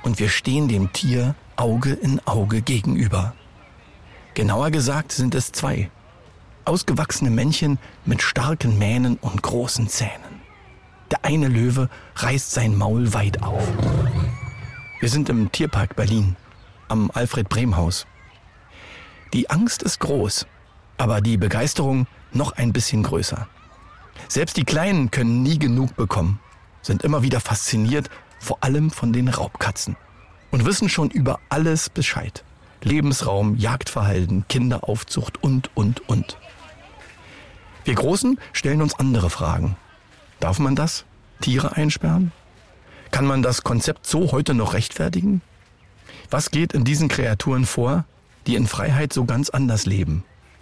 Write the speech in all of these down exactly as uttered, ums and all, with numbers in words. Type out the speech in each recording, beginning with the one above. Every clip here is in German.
und wir stehen dem Tier Auge in Auge gegenüber. Genauer gesagt sind es zwei. Ausgewachsene Männchen mit starken Mähnen und großen Zähnen. Der eine Löwe reißt sein Maul weit auf. Wir sind im Tierpark Berlin, am Alfred-Brehm-Haus. Die Angst ist groß, aber die Begeisterung noch ein bisschen größer. Selbst die Kleinen können nie genug bekommen, sind immer wieder fasziniert, vor allem von den Raubkatzen. Und wissen schon über alles Bescheid. Lebensraum, Jagdverhalten, Kinderaufzucht und, und, und. Wir Großen stellen uns andere Fragen. Darf man das? Tiere einsperren? Kann man das Konzept so heute noch rechtfertigen? Was geht in diesen Kreaturen vor, die in Freiheit so ganz anders leben?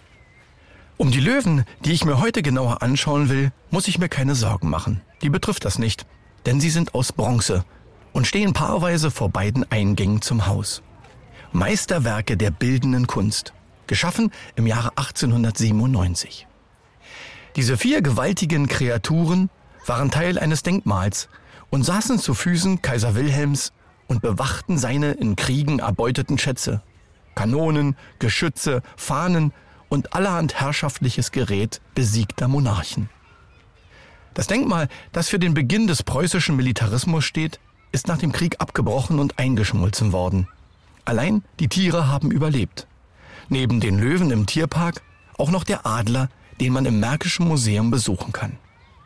Um die Löwen, die ich mir heute genauer anschauen will, muss ich mir keine Sorgen machen. Die betrifft das nicht, denn sie sind aus Bronze und stehen paarweise vor beiden Eingängen zum Haus. Meisterwerke der bildenden Kunst, geschaffen im Jahre achtzehnhundertsiebenundneunzig. Diese vier gewaltigen Kreaturen waren Teil eines Denkmals und saßen zu Füßen Kaiser Wilhelms und bewachten seine in Kriegen erbeuteten Schätze. Kanonen, Geschütze, Fahnen und allerhand herrschaftliches Gerät besiegter Monarchen. Das Denkmal, das für den Beginn des preußischen Militarismus steht, ist nach dem Krieg abgebrochen und eingeschmolzen worden. Allein die Tiere haben überlebt. Neben den Löwen im Tierpark auch noch der Adler, den man im Märkischen Museum besuchen kann.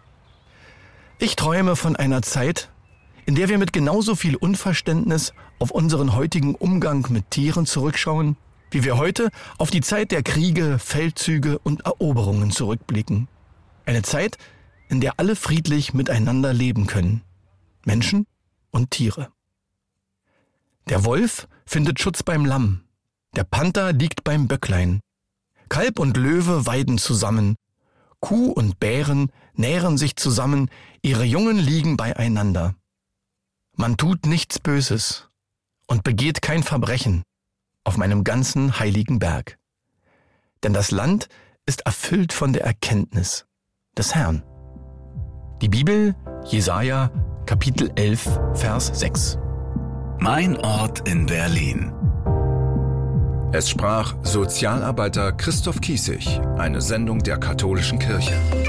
Ich träume von einer Zeit, in der wir mit genauso viel Unverständnis auf unseren heutigen Umgang mit Tieren zurückschauen, wie wir heute auf die Zeit der Kriege, Feldzüge und Eroberungen zurückblicken. Eine Zeit, in der alle friedlich miteinander leben können. Menschen und Tiere. Der Wolf findet Schutz beim Lamm. Der Panther liegt beim Böcklein. Kalb und Löwe weiden zusammen. Kuh und Bären nähren sich zusammen, ihre Jungen liegen beieinander. Man tut nichts Böses und begeht kein Verbrechen auf meinem ganzen heiligen Berg. Denn das Land ist erfüllt von der Erkenntnis des Herrn. Die Bibel, Jesaja, Kapitel elf, Vers sechs. Mein Ort in Berlin. Es sprach Sozialarbeiter Christoph Kiesig, eine Sendung der Katholischen Kirche.